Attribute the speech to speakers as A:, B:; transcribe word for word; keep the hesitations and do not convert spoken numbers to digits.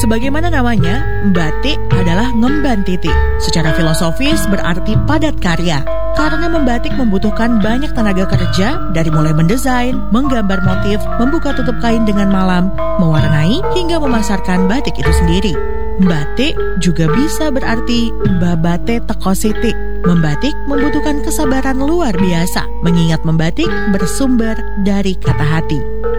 A: Sebagaimana namanya, batik adalah ngemban titik. Secara filosofis berarti padat karya. Karena membatik membutuhkan banyak tenaga kerja dari mulai mendesain, menggambar motif, membuka tutup kain dengan malam, mewarnai hingga memasarkan batik itu sendiri. Batik juga bisa berarti babate teko siti. Membatik membutuhkan kesabaran luar biasa, mengingat membatik bersumber dari kata hati.